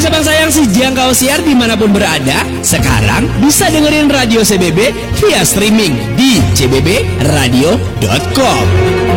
sabang sayang si jangkau siar dimanapun berada. Sekarang bisa dengerin Radio CBB via streaming di cbbradio.com.